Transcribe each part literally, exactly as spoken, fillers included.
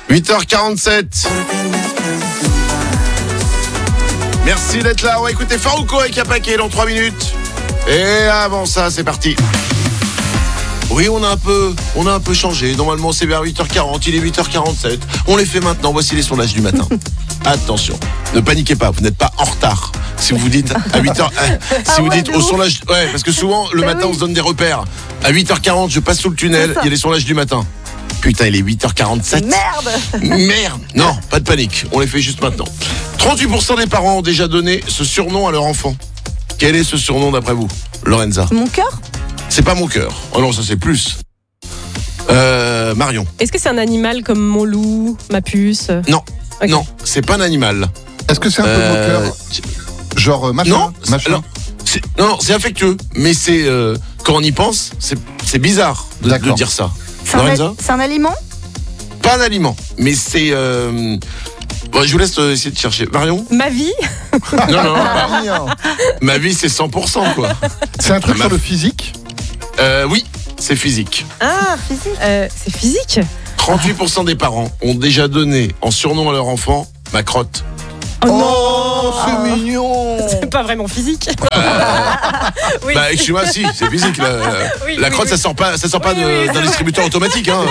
huit heures quarante-sept. Merci d'être là. On va écouter Farouko avec Yapaké dans trois minutes. Et avant ça, c'est parti. Oui, on a un peu, on a un peu changé. Normalement, c'est vers huit heures quarante. Il est huit heures quarante-sept. On les fait maintenant. Voici les sondages du matin. Attention, ne paniquez pas. Vous n'êtes pas en retard. Si vous dites à huit heures, euh, si ah vous ouais, dites au ouf. sondage, ouais, parce que souvent le matin, oui. on se donne des repères. À huit heures quarante, je passe sous le tunnel. Il y a les sondages du matin. Putain, il est huit heures quarante-sept. Merde. Merde. Non, pas de panique. On les fait juste maintenant. trente-huit pour cent des parents ont déjà donné ce surnom à leur enfant. Quel est ce surnom d'après vous, Lorenza? Mon cœur? C'est pas mon cœur. Oh non, ça c'est plus. Euh, Marion. Est-ce que c'est un animal comme mon loup, ma puce? Non, okay. non, c'est pas un animal. Est-ce que c'est un peu euh... moqueur? Genre euh, machin, Non, machin. Non, c'est, non, non, c'est affectueux. Mais c'est euh, quand on y pense, c'est, c'est bizarre de, de dire ça. C'est un, a- c'est un aliment? Pas un aliment, mais c'est... Euh... Bon, je vous laisse euh, essayer de chercher. Marion? Ma vie? Non, non, non. Pas... Ma vie, c'est cent pour cent, quoi. C'est un truc Ma... sur le physique? euh, Oui, c'est physique. Ah, physique euh, C'est physique? trente-huit pour cent des parents ont déjà donné en surnom à leur enfant ma crotte. Oh, oh non, c'est ah. mignon. C'est pas vraiment physique. Euh... oui. Bah, excuse-moi, si, c'est physique. La, oui, la oui, crotte, oui. ça sort pas, ça sort pas oui, de, oui, d'un distributeur automatique. Hein.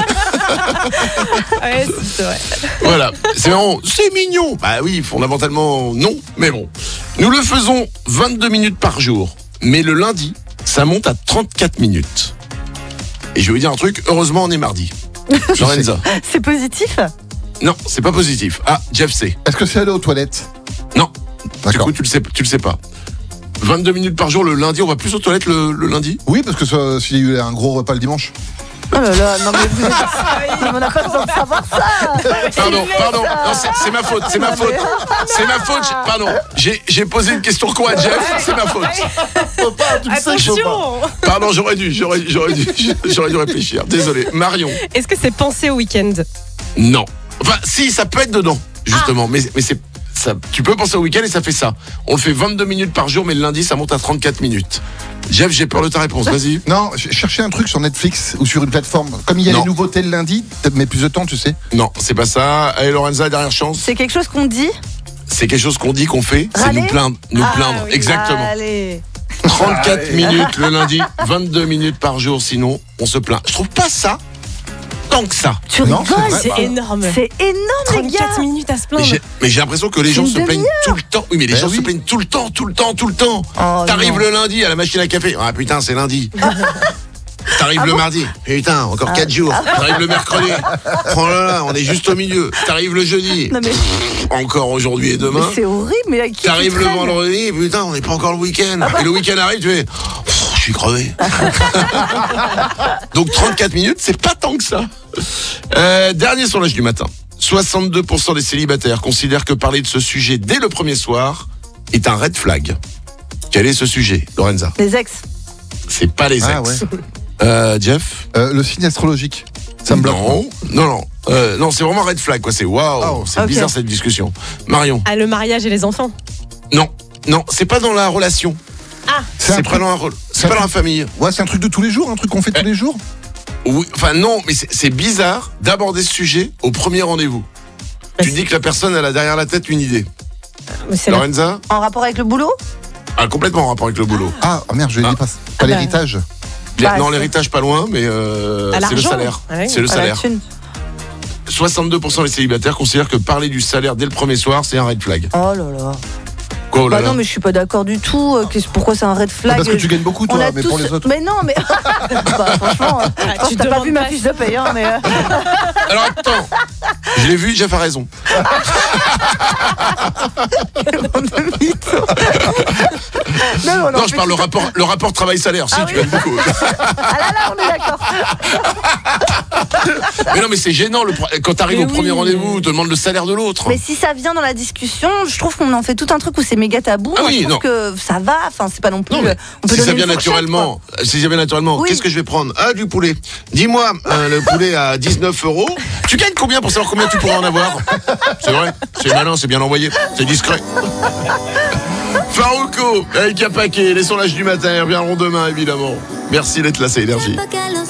Ouais, c'est vrai. Voilà, c'est marrant. C'est mignon. Bah oui, fondamentalement, non. Mais bon, nous le faisons vingt-deux minutes par jour. Mais le lundi, ça monte à trente-quatre minutes. Et je vais vous dire un truc, heureusement, on est mardi. Lorenza. C'est positif? Non, c'est pas positif. Ah, Jeff sait. Est-ce que c'est aller aux toilettes? Non. D'accord. Du coup, tu le sais, tu le sais pas. vingt-deux minutes par jour le lundi, on va plus aux toilettes le, le lundi? Oui, parce que ça, s'il y a eu un gros repas le dimanche. Oh là là, non mais vous êtes... on n'a pas besoin de savoir ça. Pardon, pardon, non, c'est, c'est ma faute, c'est ma faute, c'est ma faute, pardon, j'ai, j'ai posé une question con à Jeff, c'est ma faute. Faut pas, tu le sais, faut pas. Pardon, j'aurais dû, j'aurais, j'aurais dû, j'aurais dû réfléchir, désolé. Marion. Est-ce que c'est penser au week-end? Non. Enfin, si, ça peut être dedans, justement, ah. mais, mais c'est... Ça, tu peux penser au week-end et ça fait ça. On le fait vingt-deux minutes par jour, mais le lundi, ça monte à trente-quatre minutes. Jeff, j'ai peur de ta réponse, vas-y. Non, chercher un truc sur Netflix ou sur une plateforme. Comme il y a non. les nouveautés le lundi, peut-être mais plus de temps, tu sais. Non, c'est pas ça. Allez, Lorenza, dernière chance. C'est quelque chose qu'on dit? C'est quelque chose qu'on dit, qu'on fait. Râler? C'est nous plaindre. Nous ah, plaindre, oui. exactement. Allez. trente-quatre Allez. minutes le lundi, vingt-deux minutes par jour, sinon, on se plaint. Je trouve pas ça tant que ça. Tu rigoles, c'est, c'est énorme. C'est énorme, les gars. trente-quatre minutes à se plaindre. Mais j'ai, mais j'ai l'impression que les c'est gens se plaignent demi-heure. tout le temps. Oui, mais les ben gens oui. se plaignent tout le temps, tout le temps, tout le temps. Oh, T'arrives non. le lundi à la machine à café. Ah putain, c'est lundi. T'arrives Ah le bon mardi. Putain, encore ah. quatre jours. T'arrives le mercredi. Oh là là, on est juste au milieu. T'arrives le jeudi. Non, mais... Encore aujourd'hui et demain. Mais c'est horrible, mais là, qui T'arrives qui le traîne vendredi. Putain, on n'est pas encore le week-end. Ah bah. Et le week-end arrive, tu fais. Je suis crevé. Donc trente-quatre minutes, c'est pas tant que ça. Euh, dernier sondage du matin. soixante-deux pour cent des célibataires considèrent que parler de ce sujet dès le premier soir est un red flag. Quel est ce sujet, Lorenza? Les ex. C'est pas les ex. Ah, ouais. euh, Jeff? euh, Le signe astrologique. Ça me bloque. Non, non, non. Euh, non, c'est vraiment red flag, quoi. C'est waouh. Oh, c'est okay. bizarre cette discussion. Marion? Ah, le mariage et les enfants? Non, non, c'est pas dans la relation. Ah, C'est, c'est pas truc... dans la, re... c'est pas dans la famille. Ouais, c'est un truc de tous les jours, un truc qu'on fait tous les jours. Oui, enfin non, mais c'est, c'est bizarre d'aborder ce sujet au premier rendez-vous. Bah, tu dis que la personne, elle a derrière la tête une idée. mais c'est Lorenza? En rapport avec le boulot? Ah, complètement en rapport avec le boulot. Ah, oh merde, je l'ai Ah. dit pas. Pas Ah bah. l'héritage. Bah, non, c'est- l'héritage pas loin, mais euh, À c'est le l'argent. salaire. Ah oui. C'est le Pas la salaire. thune. soixante-deux pour cent des célibataires considèrent que parler du salaire dès le premier soir, c'est un red flag. Oh là là. Quoi, oh là Bah là. non, mais je suis pas d'accord du tout. Euh, qu'est-ce- Pourquoi c'est un red flag? Parce que tu gagnes beaucoup, On toi, a mais tous... pour les autres. Mais non, mais. Bah, franchement, euh, je pense tu que t'as pas demandes vu ma pas. fiche de paye, hein, mais. euh, Alors attends, je l'ai vu, Jeff a raison. Non, mais on en Non, je fait parle le tout- rapport, le rapport travail-salaire. Si, Ah tu oui. gagnes beaucoup. Ah là là, on est d'accord. Mais non, mais c'est gênant le pro- quand t'arrives Mais au premier oui. rendez-vous, on te demande le salaire de l'autre. Mais si ça vient dans la discussion, je trouve qu'on en fait tout un truc où c'est méga tabou. Ah Moi, oui, je trouve non. que ça va. Enfin, c'est pas non plus. Non, mais euh, on peut si ça donner vient une fourchette, naturellement, si ça vient naturellement, Oui. qu'est-ce que je vais prendre? Ah, du poulet. Dis-moi, euh, le poulet à dix-neuf euros. Tu gagnes combien pour savoir combien tu pourrais en avoir? C'est vrai, c'est malin, c'est bien envoyé, c'est discret. Farouko, avec Yapaké, les sondages du matin reviendront demain évidemment. Merci d'être là, c'est Énergie. Pas qu'à